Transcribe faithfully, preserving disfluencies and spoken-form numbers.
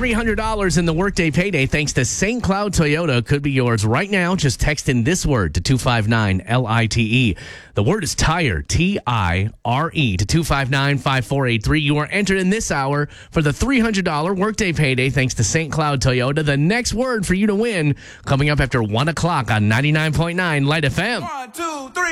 three hundred dollars in the Workday Payday thanks to Saint Cloud Toyota could be yours right now. Just text in this word to two five nine L I T E. The word is tire, T I R E, to two five nine, five four eight three. You are entered in this hour for the three hundred dollars Workday Payday thanks to Saint Cloud Toyota. The next word for you to win coming up after one o'clock on ninety-nine point nine Light F M. One, two, three.